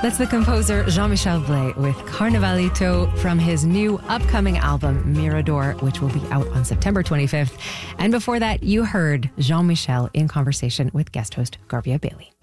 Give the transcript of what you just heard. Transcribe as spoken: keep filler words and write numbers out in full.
That's the composer Jean-Michel Blay with Carnavalito from his new upcoming album Mirador, which will be out on September twenty-fifth. And before that, you heard Jean-Michel in conversation with guest host Garbia Bailey.